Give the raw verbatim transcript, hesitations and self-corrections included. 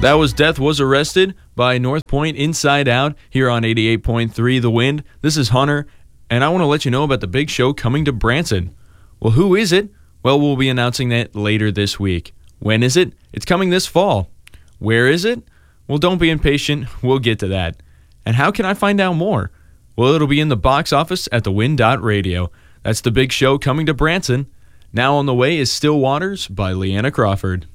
That was Death Was Arrested by North Point Inside Out here on eighty-eight point three The Wind. This is Hunter, and I want to let you know about the big show coming to Branson. Well, who is it? Well, we'll be announcing that later this week. When is it? It's coming this fall. Where is it? Well, don't be impatient. We'll get to that. And how can I find out more? Well, it'll be in the box office at the Wind dot Radio. That's the big show coming to Branson. Now on the way is Still Waters by Leanna Crawford.